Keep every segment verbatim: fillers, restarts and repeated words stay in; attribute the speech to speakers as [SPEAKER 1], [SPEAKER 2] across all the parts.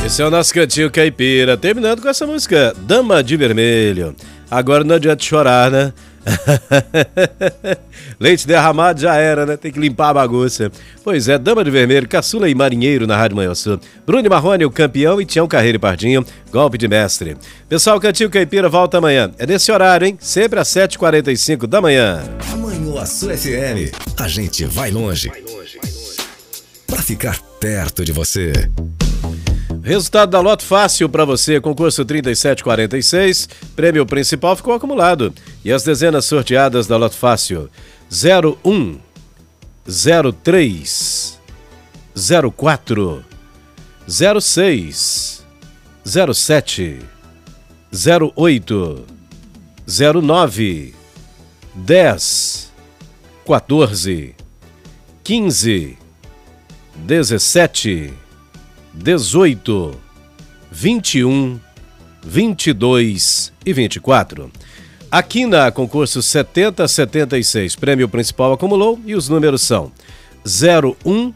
[SPEAKER 1] Esse é o nosso cantinho caipira, terminando com essa música, Dama de Vermelho. Agora não adianta chorar, né? Leite derramado já era, né? Tem que limpar a bagunça. Pois é, Dama de Vermelho, Caçula e Marinheiro na Rádio Manhã Sul. Bruno Marrone, o campeão, e Tião Carreiro e Pardinho, golpe de mestre. Pessoal, o Cantinho Caipira volta amanhã. É nesse horário, hein? Sempre às sete e quarenta e cinco da manhã.
[SPEAKER 2] Amanhã, a Sul F M. A gente vai longe. Pra ficar perto de você.
[SPEAKER 1] Resultado da Loto Fácil para você, concurso trinta e sete quarenta e seis, prêmio principal ficou acumulado. E as dezenas sorteadas da Loto Fácil: zero um, zero três, zero quatro, zero seis, zero sete, zero oito, zero nove, dez, quatorze, quinze, dezessete, dezoito, vinte e um, vinte e dois e vinte e quatro. Aqui na concurso setenta setenta e seis, prêmio principal acumulou e os números são zero um,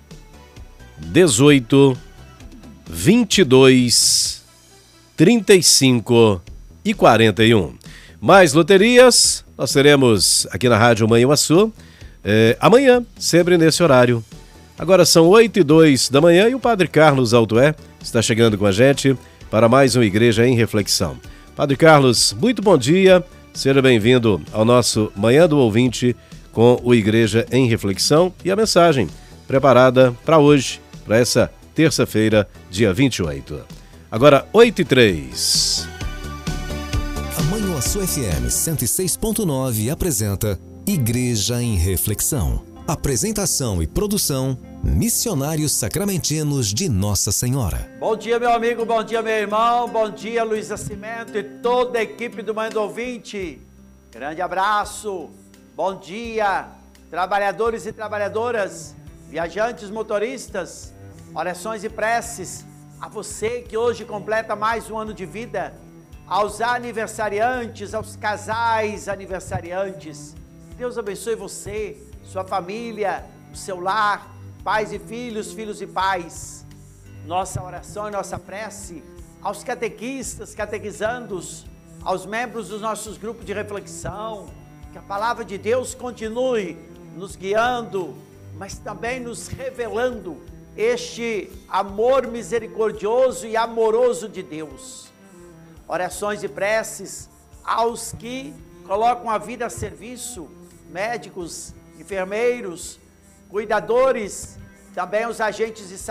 [SPEAKER 1] dezoito, vinte e dois, trinta e cinco e quarenta e um. Mais loterias nós teremos aqui na Rádio Manhã Açu, é, amanhã, sempre nesse horário. Agora são oito e dois da manhã e o Padre Carlos Altoé está chegando com a gente para mais uma Igreja em Reflexão. Padre Carlos, muito bom dia, seja bem-vindo ao nosso Manhã do Ouvinte com o Igreja em Reflexão e a mensagem preparada para hoje, para essa terça-feira, dia vinte e oito. Agora, oito e três.
[SPEAKER 2] A Manhã Sul F M cento e seis ponto nove apresenta Igreja em Reflexão. Apresentação e produção, Missionários Sacramentinos de Nossa Senhora.
[SPEAKER 3] Bom dia, meu amigo, bom dia, meu irmão, bom dia, Luiz Nascimento e toda a equipe do Manhã do Ouvinte. Grande abraço, bom dia, trabalhadores e trabalhadoras, viajantes, motoristas, orações e preces, a você que hoje completa mais um ano de vida, aos aniversariantes, aos casais aniversariantes. Deus abençoe você, sua família, o seu lar, pais e filhos, filhos e pais. Nossa oração e nossa prece aos catequistas, catequizandos, aos membros dos nossos grupos de reflexão, que a palavra de Deus continue nos guiando, mas também nos revelando este amor misericordioso e amoroso de Deus. Orações e preces aos que colocam a vida a serviço, médicos, enfermeiros, cuidadores, também os agentes de saúde.